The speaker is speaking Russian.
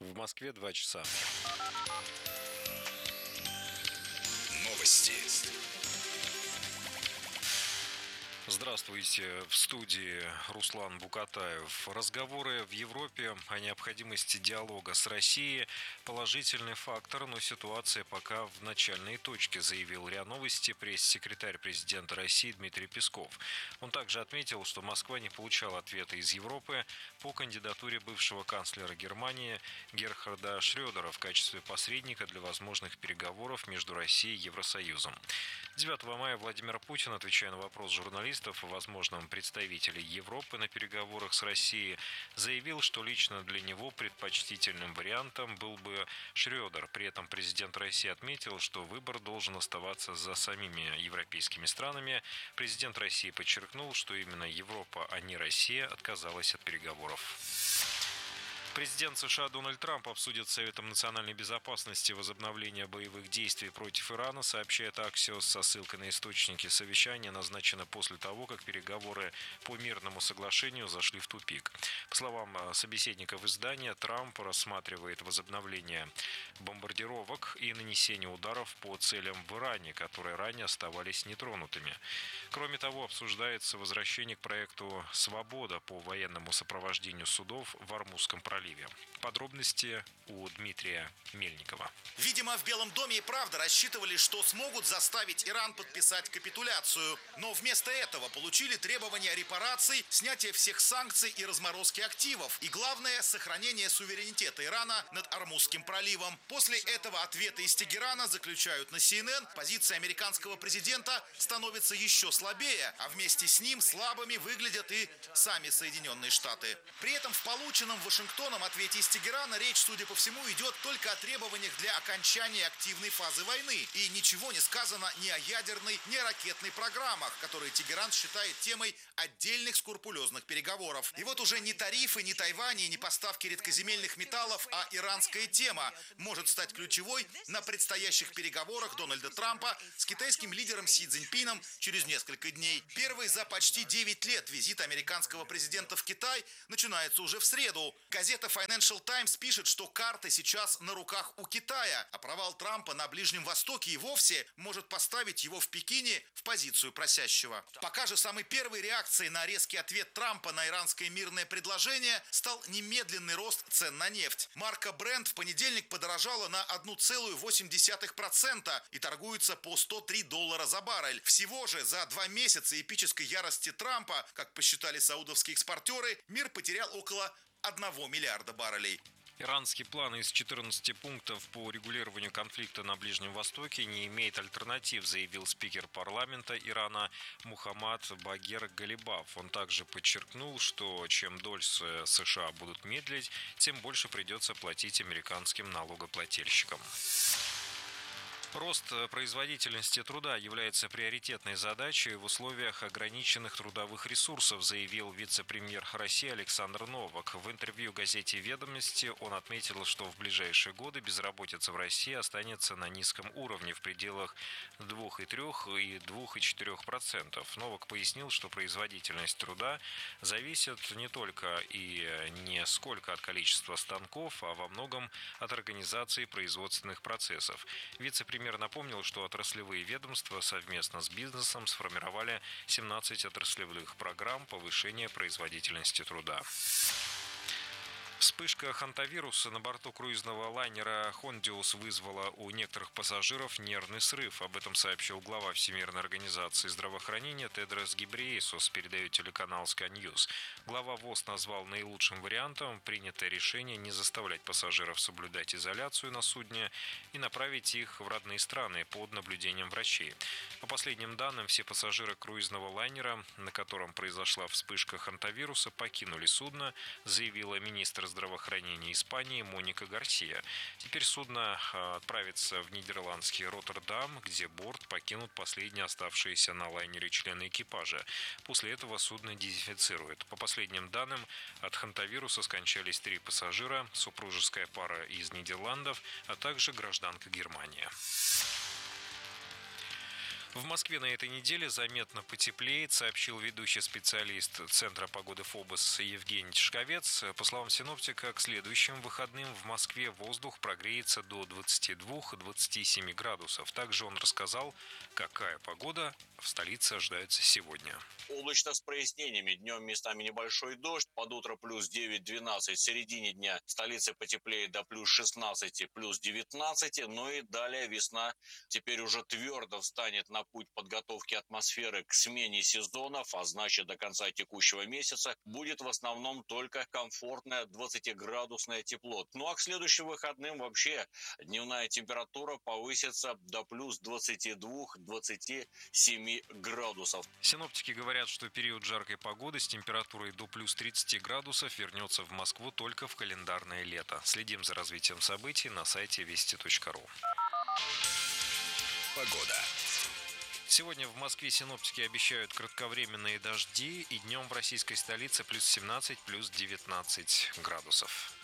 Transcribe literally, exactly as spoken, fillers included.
В Москве два часа. Новости. Здравствуйте. В студии Руслан Букатаев. Разговоры в Европе о необходимости диалога с Россией – положительный фактор, но ситуация пока в начальной точке, заявил РИА Новости пресс-секретарь президента России Дмитрий Песков. Он также отметил, что Москва не получала ответа из Европы по кандидатуре бывшего канцлера Германии Герхарда Шрёдера в качестве посредника для возможных переговоров между Россией и Евросоюзом. девятого мая Владимир Путин, отвечая на вопрос журналистов о возможном представителе Европы на переговорах с Россией, заявил, что лично для него предпочтительным вариантом был бы Шрёдер. При этом президент России отметил, что выбор должен оставаться за самими европейскими странами. Президент России подчеркнул, что именно Европа, а не Россия, отказалась от переговоров. Президент США Дональд Трамп обсудит с Советом национальной безопасности возобновление боевых действий против Ирана, сообщает Axios со ссылкой на источники. Совещание назначено после того, как переговоры по мирному соглашению зашли в тупик. По словам собеседников издания, Трамп рассматривает возобновление бомбардировок и нанесение ударов по целям в Иране, которые ранее оставались нетронутыми. Кроме того, обсуждается возвращение к проекту «Свобода» по военному сопровождению судов в Ормузском проливе. Подробности у Дмитрия Мельникова. Видимо, в Белом доме и правда рассчитывали, что смогут заставить Иран подписать капитуляцию. Но вместо этого получили требования репараций, снятия всех санкций и разморозки активов. И главное, сохранение суверенитета Ирана над Ормузским проливом. После этого ответы из Тегерана, заключают на си эн эн, позиция американского президента становится еще слабее, а вместе с ним слабыми выглядят и сами Соединенные Штаты. При этом в полученном Вашингтоном В ответе из Тегерана речь, судя по всему, идет только о требованиях для окончания активной фазы войны. И ничего не сказано ни о ядерной, ни о ракетной программах, которые Тегеран считает темой отдельных скрупулезных переговоров. И вот уже ни тарифы, ни Тайвань, ни поставки редкоземельных металлов, а иранская тема может стать ключевой на предстоящих переговорах Дональда Трампа с китайским лидером Си Цзиньпином через несколько дней. Первый за почти девять лет визит американского президента в Китай начинается уже в среду. Газета Financial Times пишет, что карта сейчас на руках у Китая, а провал Трампа на Ближнем Востоке и вовсе может поставить его в Пекине в позицию просящего. Пока же самой первой реакцией на резкий ответ Трампа на иранское мирное предложение стал немедленный рост цен на нефть. Марка Brent в понедельник подорожала на одна целая восемь десятых процента и торгуется по сто три доллара за баррель. Всего же за два месяца эпической ярости Трампа, как посчитали саудовские экспортеры, мир потерял около одного миллиарда баррелей. Иранский план из четырнадцати пунктов по регулированию конфликта на Ближнем Востоке не имеет альтернатив, заявил спикер парламента Ирана Мухаммад Багер Галибаф. Он также подчеркнул, что чем дольше США будут медлить, тем больше придется платить американским налогоплательщикам. Рост производительности труда является приоритетной задачей в условиях ограниченных трудовых ресурсов, заявил вице-премьер России Александр Новак. В интервью газете «Ведомости» он отметил, что в ближайшие годы безработица в России останется на низком уровне в пределах двух и трёх и двух и четырёх процентов. Новак пояснил, что производительность труда зависит не только и не сколько от количества станков, а во многом от организации производственных процессов. Вице-премьер Премьер напомнил, что отраслевые ведомства совместно с бизнесом сформировали семнадцать отраслевых программ повышения производительности труда. Вспышка хантавируса на борту круизного лайнера «Хондиус» вызвала у некоторых пассажиров нервный срыв. Об этом сообщил глава Всемирной организации здравоохранения Тедрос Гебрейесус, передает телеканал Sky News. Глава ВОЗ назвал наилучшим вариантом принятое решение не заставлять пассажиров соблюдать изоляцию на судне и направить их в родные страны под наблюдением врачей. По последним данным, все пассажиры круизного лайнера, на котором произошла вспышка хантавируса, покинули судно, заявила министр здравоохранения Испании Моника Гарсия. Теперь судно отправится в нидерландский Роттердам, где борт покинут последние оставшиеся на лайнере члены экипажа. После этого судно дезинфицируют. По последним данным, от хантавируса скончались три пассажира, супружеская пара из Нидерландов, а также гражданка Германии. В Москве на этой неделе заметно потеплеет, сообщил ведущий специалист Центра погоды ФОБОС Евгений Тишковец. По словам синоптика, к следующим выходным в Москве воздух прогреется до двадцати двух — двадцати семи градусов. Также он рассказал, какая погода в столице ожидается сегодня. Облачно с прояснениями. Днем местами небольшой дождь. Под утро плюс девять-двенадцать. В середине дня в столице потеплеет до плюс шестнадцати, плюс девятнадцати. Ну и далее весна теперь уже твердо встанет на путь подготовки атмосферы к смене сезонов, а значит до конца текущего месяца будет в основном только комфортное двадцатиградусное тепло. Ну а к следующим выходным вообще дневная температура повысится до плюс двадцати двух — двадцати семи градусов. Синоптики говорят, что период жаркой погоды с температурой до плюс тридцати градусов вернется в Москву только в календарное лето. Следим за развитием событий на сайте вести точка ру. Погода. Сегодня в Москве синоптики обещают кратковременные дожди, и днем в российской столице плюс семнадцать, плюс девятнадцать градусов.